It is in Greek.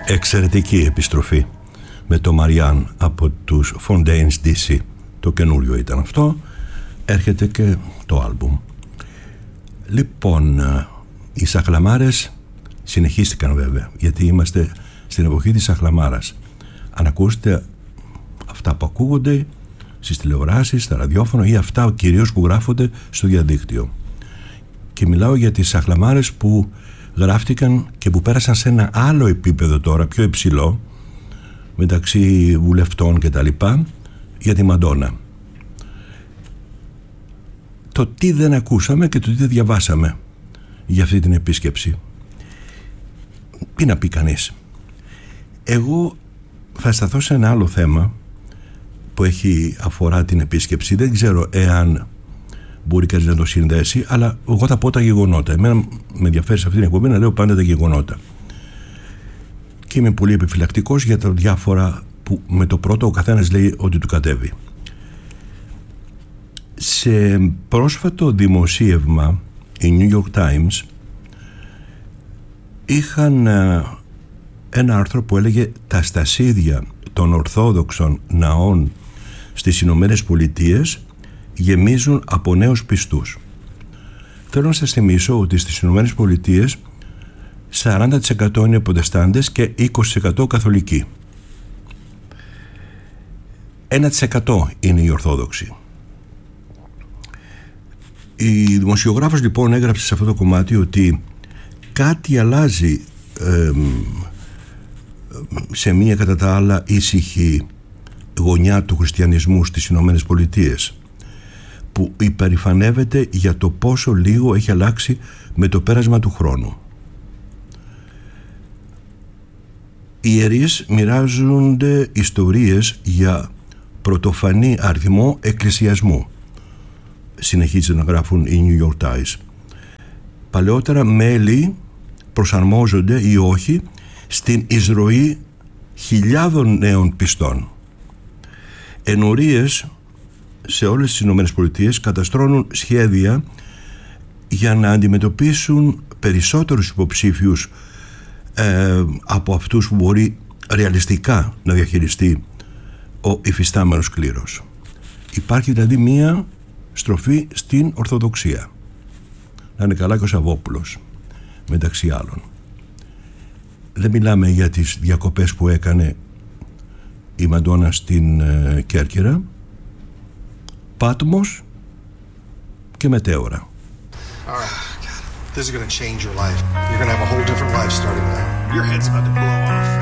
Εξαιρετική επιστροφή με το Μαριάν από τους Fontaines DC. Το καινούριο ήταν αυτό. Έρχεται και το άλμπουμ. Λοιπόν, οι σαχλαμάρες συνεχίστηκαν βέβαια, γιατί είμαστε στην εποχή της σαχλαμάρας. Αν ακούσετε αυτά που ακούγονται στις τηλεοράσεις, στα ραδιόφωνα ή αυτά κυρίως που γράφονται στο διαδίκτυο. Και μιλάω για τις σαχλαμάρες που γράφτηκαν και που πέρασαν σε ένα άλλο επίπεδο τώρα, πιο υψηλό, μεταξύ βουλευτών και τα λοιπά, για τη Μαντόνα. Το τι δεν ακούσαμε και το τι δεν διαβάσαμε για αυτή την επίσκεψη. Τι να πει κανείς. Εγώ θα σταθώ σε ένα άλλο θέμα που αφορά την επίσκεψη. Δεν ξέρω εάν μπορεί κανείς να το συνδέσει, αλλά εγώ θα πω τα γεγονότα. Εμένα με ενδιαφέρει σε αυτή την εκπομπή να λέω πάντα τα γεγονότα. Και είμαι πολύ επιφυλακτικός για τα διάφορα που με το πρώτο ο καθένας λέει ότι του κατέβει. Σε πρόσφατο δημοσίευμα οι New York Times είχαν ένα άρθρο που έλεγε «Τα στασίδια των Ορθόδοξων ναών στις Ηνωμένες Πολιτείες γεμίζουν από νέους πιστούς». Θέλω να σας θυμίσω ότι στις Ηνωμένες Πολιτείες 40% είναι προτεστάντες και 20% καθολικοί. 1% είναι οι Ορθόδοξοι. Η δημοσιογράφος λοιπόν έγραψε σε αυτό το κομμάτι ότι κάτι αλλάζει σε μία κατά τα άλλα ήσυχη γωνιά του χριστιανισμού στις Ηνωμένες Πολιτείες, που υπερηφανεύεται για το πόσο λίγο έχει αλλάξει με το πέρασμα του χρόνου. Οι ιερείς μοιράζονται ιστορίες για πρωτοφανή αριθμό εκκλησιασμού, συνεχίζουν να γράφουν οι New York Times. Παλαιότερα μέλη προσαρμόζονται ή όχι στην εισρωή χιλιάδων νέων πιστών. Ενορίες σε όλες τις Ηνωμένες Πολιτείες καταστρώνουν σχέδια για να αντιμετωπίσουν περισσότερους υποψήφιους από αυτούς που μπορεί ρεαλιστικά να διαχειριστεί ο υφιστάμενος κλήρος. Υπάρχει δηλαδή μία στροφή στην Ορθοδοξία. Να είναι καλά και ο Σαββόπουλος μεταξύ άλλων. Δεν μιλάμε για τις διακοπές που έκανε η Μαντόνα στην Κέρκυρα, Πάτμος και Μετέωρα. This is going to change your life. You're going to have a whole different life starting now. Your head's about to blow off.